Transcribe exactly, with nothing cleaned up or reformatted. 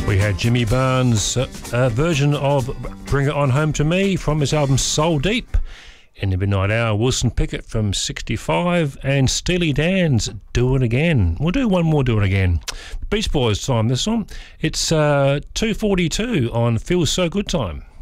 We had Jimmy Barnes' uh, uh, version of Bring It On Home to Me from his album Soul Deep. In the midnight hour, Wilson Pickett from sixty-five and Steely Dan's Do It Again. We'll do one more Do It Again. Beach Boys time this one. It's uh, two forty-two on Feels So Good time.